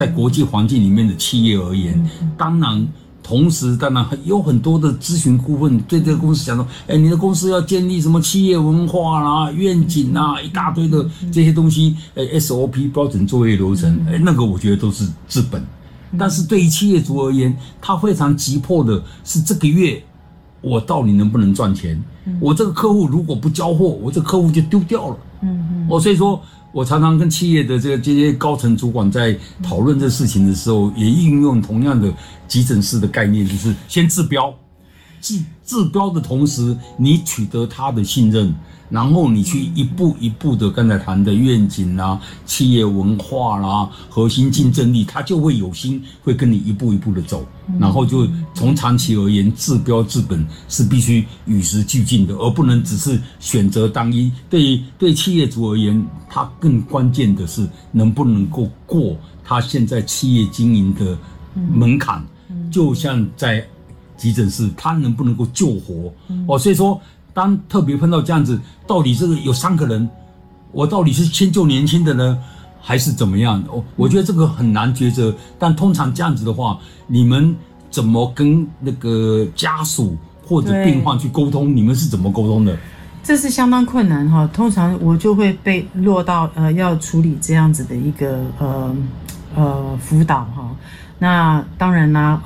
在国际环境里面的企业而言，当然有很多的咨询顾问对这个公司讲说，你的公司要建立什么企业文化啦、愿景啦，一大堆的这些东西，SOP 标准作业流程，那个我觉得都是治本。但是对于企业主而言，他非常急迫的是这个月我到底能不能赚钱？我这个客户如果不交货，我这个客户就丢掉了。所以说我常常跟企业的这些高层主管在讨论这事情的时候，也运用同样的急诊室的概念，就是先治标，治标的同时，你取得他的信任，然后你去一步一步的刚才谈的愿景啦、企业文化啦、核心竞争力，他就会有心会跟你一步一步的走，然后就从长期而言，治标治本是必须与时俱进的，而不能只是选择单一。对企业主而言，他更关键的是能不能够过他现在企业经营的门槛，就像在急诊室，他能不能够救活？所以说。当特别碰到这样子，到底这个有3个人，我到底是先救年轻的呢，还是怎么样？我觉得这个很难抉择。但通常这样子的话，你们怎么跟那个家属或者病患去沟通？你们是怎么沟通的？ 这是相当困难哈。通常我就会被落到要处理这样子的一个辅导哈。那当然啦，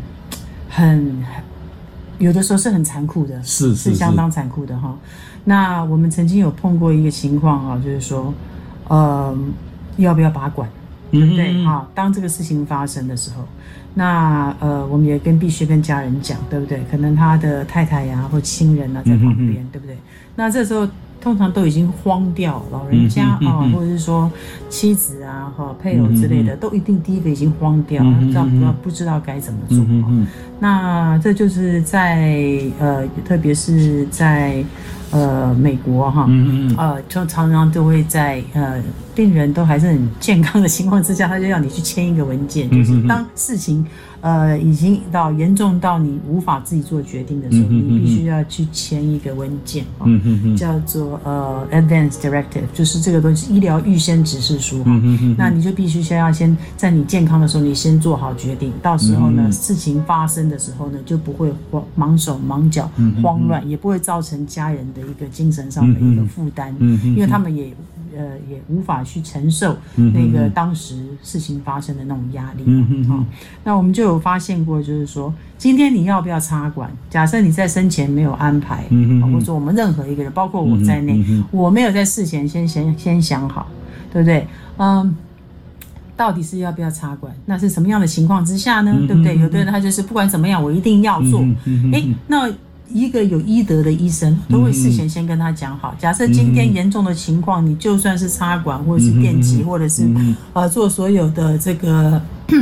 有的时候是很残酷的，是相当残酷的哈。那我们曾经有碰过一个情况哈，就是说，要不要拔管？对哈。当这个事情发生的时候，那我们也必须跟家人讲，对不对？可能他的太太呀或亲人啊在旁边，对不对？那这时候通常都已经荒掉，老人家啊，或者是说妻子啊、配偶之类的，都一定第一个已经荒掉，不知道该怎么做。那这就是在特别是在美国哈，就常常都会在病人都还是很健康的情况之下，他就要你去签一个文件，就是当事情已经严重到你无法自己做决定的时候，你必须要去签一个文件叫做Advance Directive， 就是这个东西医疗预先指示书那你就必须先在你健康的时候，你先做好决定，到时候呢事情发生的时候呢，就不会忙手忙脚慌乱，也不会造成家人的一个精神上的一个负担，因为他们也无法去承受那个当时事情发生的那种压力那我们就有发现过，就是说今天你要不要插管，假设你在生前没有安排或者说我们任何一个人包括我在内我没有在事前先想好，对不对？到底是要不要插管，那是什么样的情况之下呢？对不对？有的人他就是不管怎么样我一定要做那一个有医德的医生都会事前先跟他讲好，假设今天严重的情况，你就算是插管或者是电击或者是做所有的这个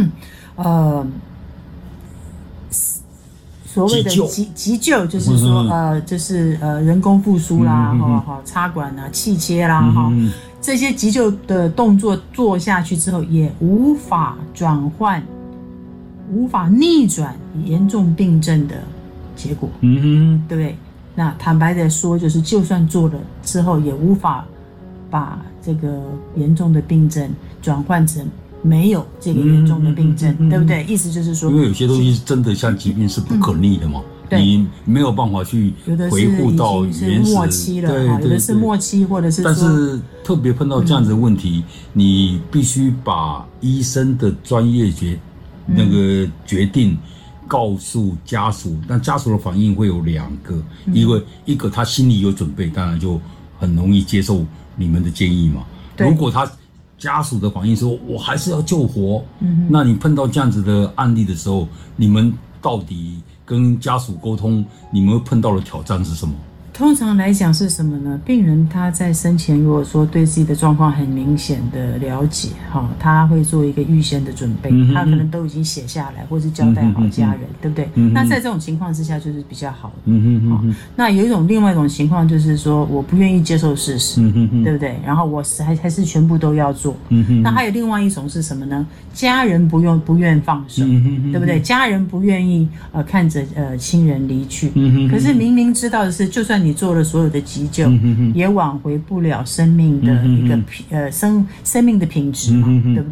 所谓的急救，就是说就是人工复苏啦插管啦气切啦这些急救的动作做下去之后，也无法转换无法逆转严重病症的结果对不对？那坦白的说，就是就算做了之后，也无法把这个严重的病症转换成没有这个严重的病症对不对？意思就是说， 因为有些东西真的像疾病是不可逆的嘛你没有办法去回复到原始， 末期了有的是末期或者是说， 但是特别碰到这样子的问题你必须把医生的专业那个决定告诉家属，但家属的反应会有2个，一个他心里有准备，当然就很容易接受你们的建议嘛。如果他家属的反应说我还是要救活那你碰到这样子的案例的时候，你们到底跟家属沟通，你们碰到的挑战是什么？ 通常来讲是什么呢？病人他在生前如果说对自己的状况很明显的了解他会做一个预先的准备他可能都已经写下来或是交代好家人对不对那在这种情况之下就是比较好的那有另外一种情况就是说我不愿意接受事实对不对？然后我还是全部都要做那还有另外一种是什么呢？家人不愿放手对不对？家人不愿意看着亲人离去可是明明知道的是，就算你做了所有的急救也挽回不了生命的一个生命的品质嘛对不对？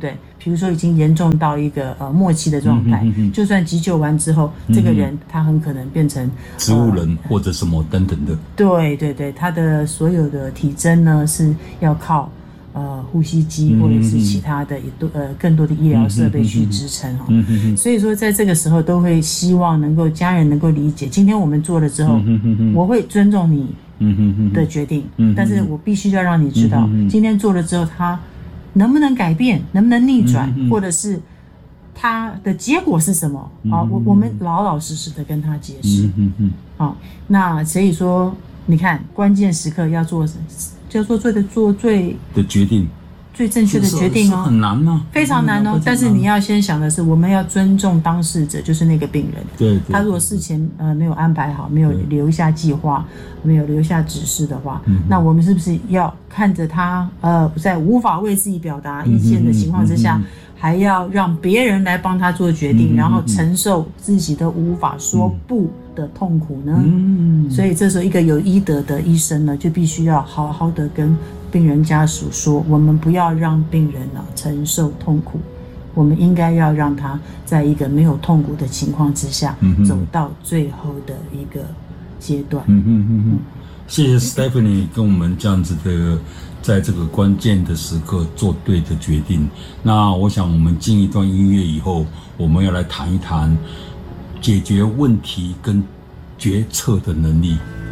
比如说已经严重到一个末期的状态，就算急救完之后，这个人他很可能变成植物人或者什么等等的。 对对对，他的所有的体征呢是要靠呼吸机或者是其他的更多的医疗设备去支撑哈。所以说在这个时候都会希望能够家人能够理解，今天我们做了之后，我会尊重你的决定，但是我必须要让你知道，今天做了之后他能不能改变，能不能逆转，或者是他的结果是什么啊？我们老老实实的跟他解释。好，那所以说你看关键时刻要做最的决定， 最正确的决定哦， 很难哦， 非常难哦。但是你要先想的是，我们要尊重当事者，就是那个病人。 对， 他如果事前没有安排好，没有留下计划，没有留下指示的话，那我们是不是要看着他在无法为自己表达意见的情况之下，还要让别人来帮他做决定，然后承受自己的无法说不的痛苦呢？所以这时候一个有医德的医生呢，就必须要好好的跟病人家属说，我们不要让病人承受痛苦，我们应该要让他在一个没有痛苦的情况之下，走到最后的一个阶段。 谢谢 Stephanie 跟我们这样子的，在这个关键的时刻做对的决定。那我想我们进一段音乐以后，我们要来谈一谈解决问题跟决策的能力。